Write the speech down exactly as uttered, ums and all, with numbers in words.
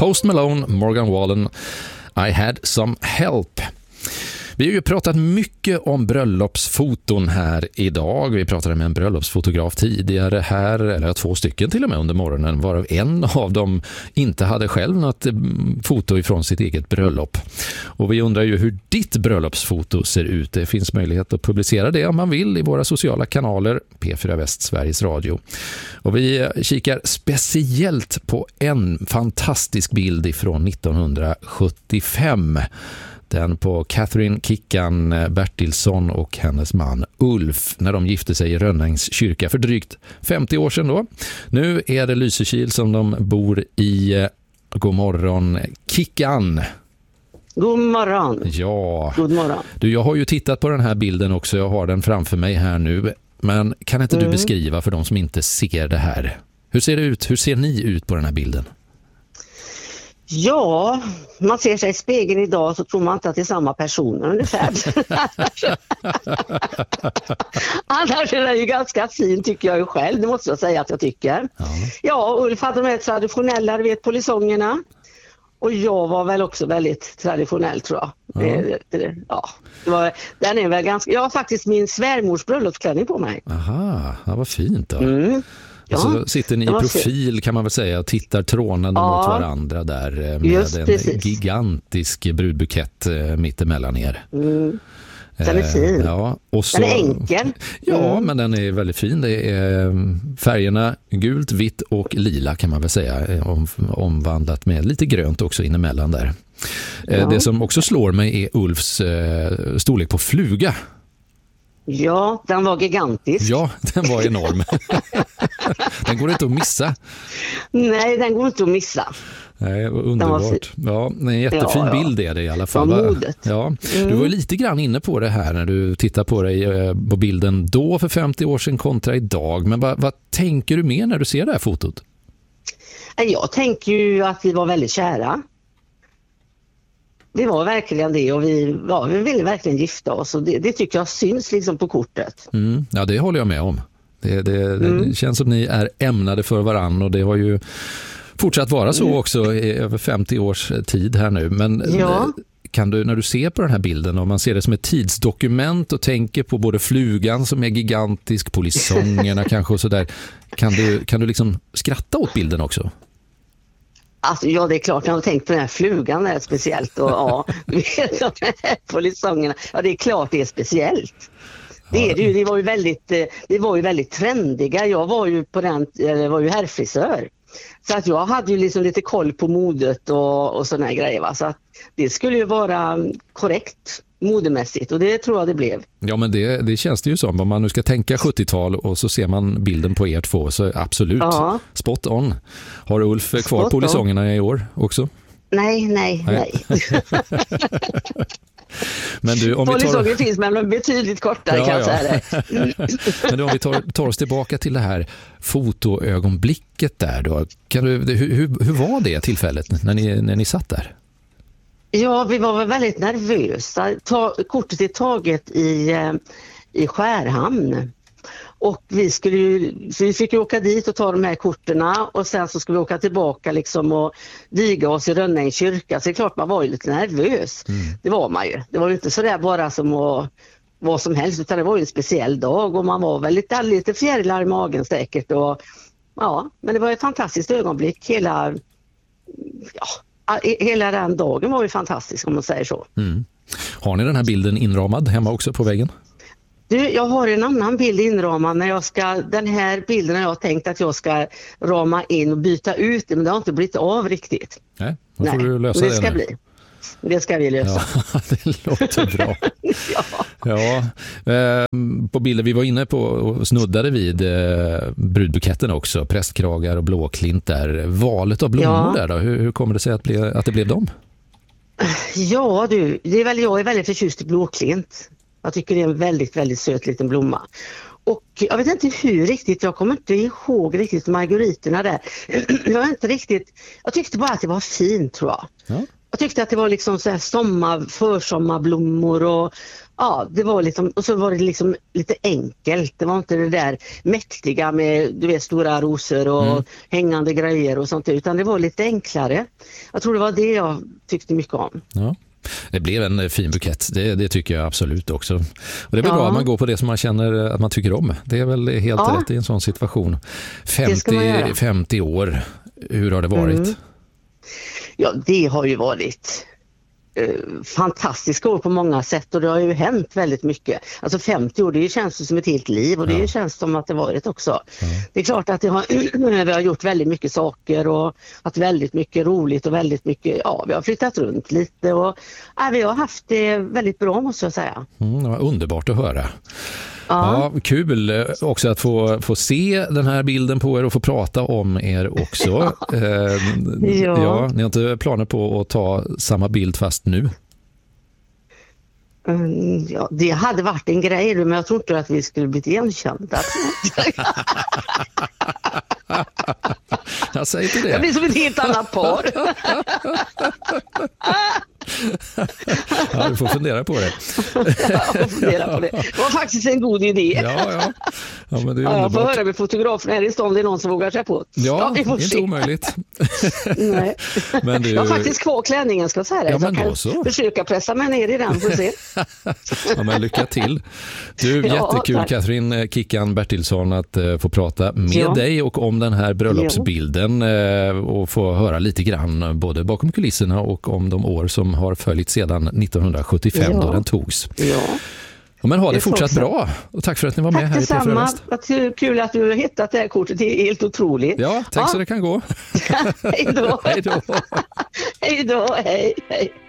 Post Malone, Morgan Wallen, I had some help. Vi har ju pratat mycket om bröllopsfoton här idag. Vi pratade med en bröllopsfotograf tidigare här, eller två stycken till och med under morgonen, varav en av dem inte hade själv något foto ifrån sitt eget bröllop. Och vi undrar ju hur ditt bröllopsfoto ser ut. Det finns möjlighet att publicera det om man vill i våra sociala kanaler, P fyra Väst, Sveriges Radio. Och vi kikar speciellt på en fantastisk bild ifrån nittonhundrasjuttiofem. Den på Catherine Kickan Bertilsson och hennes man Ulf när de gifte sig i Rönnängs kyrka för drygt femtio år sedan då. Nu är det Lysekil som de bor i. God morgon, Kickan. God morgon. Ja. God morgon. Du, jag har ju tittat på den här bilden också. Jag har den framför mig här nu. Men kan inte mm. du beskriva för de som inte ser det här? Hur ser det ut? Hur ser ni ut på den här bilden? Ja, man ser sig i spegeln idag så tror man inte att det är samma personer ungefär. Annars är det ju ganska fin tycker jag ju själv, det måste jag säga att jag tycker. Ja, ja Ulf hade de här traditionella, du vet, polisongerna. Och jag var väl också väldigt traditionell tror jag. Ja. Det, det, ja, det var, den är väl ganska, jag har faktiskt min svärmors bröllopsklänning på mig. Aha, det var fint då. Mm. Och så ja, sitter ni i profil kan man väl säga och tittar trånande ja, mot varandra där med just, en precis. gigantisk brudbukett mittemellan er. Mm. Den är fin. Ja, och så, den är enkel. Ja, mm. men den är väldigt fin. Det är färgerna gult, vitt och lila kan man väl säga. Om, omvandlat med lite grönt också inemellan där. Ja. Det som också slår mig är Ulfs eh, storlek på fluga. Ja, den var gigantisk. Ja, den var enorm. Den går inte att missa. Nej, den går inte att missa. Nej, underbart. Ja, en jättefin ja, ja. bild är det i alla fall. Ja, modet. Ja. Mm. Du var lite grann inne på det här när du tittar på dig på bilden då för femtio år sedan kontra idag. Men vad, vad tänker du mer när du ser det här fotot? Jag tänker ju att vi var väldigt kära. Det var verkligen det och vi, ja, vi ville verkligen gifta oss och det, det tycker jag syns liksom på kortet. Mm, ja, det håller jag med om. Det, det, mm. det känns som ni är ämnade för varann och det har ju fortsatt vara så också i över femtio års tid här nu. Men ja. kan du, när du ser på den här bilden, om man ser det som ett tidsdokument och tänker på både flugan som är gigantisk, polisongerna kanske och sådär, kan du, kan du liksom skratta åt bilden också? Alltså, ja, det är klart, jag har tänkt på den här flugan där speciellt och ja, med de här polisongerna. Ja, det är klart det är speciellt. Det, är det, ju, det var ju väldigt det var ju väldigt trendiga. Jag var ju på den jag var ju herrfrisör. Så att jag hade ju liksom lite koll på modet och och såna här grejer va? Så att det skulle ju vara korrekt modemässigt och det tror jag det blev. Ja, men det, det känns det ju som om man nu ska tänka sjuttiotal och så ser man bilden på er två så absolut ja. Spot on. Har Ulf kvar Spot polisongerna on. I år också? Nej, nej, nej. nej. Men du, om polisonger vi tar... finns men de är betydligt kortare ja, kan jag säga det. Men du, om vi tar, tar oss tillbaka till det här fotoögonblicket där då. Kan du, hur, hur, hur var det tillfället när ni, när ni satt där? Ja, vi var väldigt nervösa. Ta, kortet är taget i, i Skärhamn. Och vi skulle ju, så vi fick ju åka dit och ta de här korterna och sen så skulle vi åka tillbaka liksom och viga oss i Rönnängs kyrka. Så det är klart man var ju lite nervös. Mm. Det var man ju. Det var ju inte så där bara som att, vad som helst utan det var ju en speciell dag och man var väl lite, lite fjärilar i magen säkert. Och, ja, men det var ett fantastiskt ögonblick. Hela, ja, hela den dagen var ju fantastisk om man säger så. Mm. Har ni den här bilden inramad hemma också på väggen? Du, jag har en annan bild inramad när jag ska, den här bilden har jag tänkt att jag ska rama in och byta ut det, men det har inte blivit av riktigt. Nej, då får Nej, du lösa det, det ska nu. bli. Det ska vi lösa. Ja, det låter bra. ja. Ja, eh, på bilder vi var inne på och snuddade vid eh, brudbuketten också, prästkragar och blåklint där. Valet av blommor ja. Där då, hur, hur kommer det sig att, bli, att det blev dem? Ja du, det är väl, jag är väldigt förtjust i blåklint. Jag tycker det är en väldigt, väldigt söt liten blomma. Och jag vet inte hur riktigt, jag kommer inte ihåg riktigt margariterna där. Jag är inte riktigt, jag tyckte bara att det var fint tror jag. Ja. Jag tyckte att det var liksom så här sommar, försommarblommor och ja, det var liksom, och så var det liksom lite enkelt. Det var inte det där mäktiga med, du vet, stora rosor och mm. hängande grejer och sånt, utan det var lite enklare. Jag tror det var det jag tyckte mycket om. Ja. Det blev en fin bukett, det, det tycker jag absolut också. Och det är väl ja. bra att man går på det som man känner att man tycker om. Det är väl helt ja. rätt i en sån situation. femtio, femtio år, hur har det varit? Mm. Ja, det har ju varit eh, fantastiska år på många sätt och det har ju hänt väldigt mycket. Alltså femtio år, det känns ju som ett helt liv och det ja. känns som att det varit också. Ja. Det är klart att det har, vi har gjort väldigt mycket saker och haft väldigt mycket roligt och väldigt mycket, ja, vi har flyttat runt lite och ja, vi har haft det väldigt bra, måste jag säga. Mm, det var underbart att höra. Ja. Ja, kul också att få, få se den här bilden på er och få prata om er också. Ja. Eh, ja. Ja, ni har inte planer på att ta samma bild fast nu? Mm, ja, det hade varit en grej, men jag tror inte att vi skulle bli igenkända. Jag säger inte det. Det blir som ett helt annat par. Ja, du får fundera på det. Jag får fundera på det. Det var faktiskt en god idé. Ja, ja. Ja, men det är ja, jag får höra med fotografen här i stan, det är någon som vågar sig på. Ja, ja inte omöjligt. Nej. Men du... Jag har faktiskt kvar klänningen, ska jag säga det. Ja, men jag då så. kan försöka pressa mig ner i den, får se. Ja, men lycka till. Du, ja, jättekul tack. Katrin Kickan Bertilsson att uh, få prata med ja. dig och om den här bröllopsbilden uh, och få höra lite grann både bakom kulisserna och om de år som har följt sedan nittonhundrasjuttiofem ja. då den togs. Ja. Men ha det, det fortsatt bra och tack för att ni var med tack här i P fyra Väst. Tack detsamma, kul att du har hittat det här kortet, det är helt otroligt. Ja, tack ja. så det kan gå. Hej då. Hej då. Hej då, hej, hej.